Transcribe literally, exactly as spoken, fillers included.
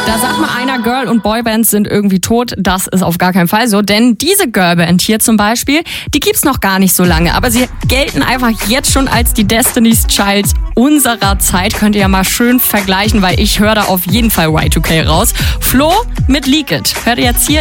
Da sagt mal einer, Girl- und Boybands sind irgendwie tot. Das ist auf gar keinen Fall so, denn diese Girlband hier zum Beispiel, die gibt's noch gar nicht so lange, aber sie gelten einfach jetzt schon als die Destiny's Child unserer Zeit. Könnt ihr ja mal schön vergleichen, weil ich höre da auf jeden Fall Y zwei K raus. Flo mit Leak It. Hört ihr jetzt hier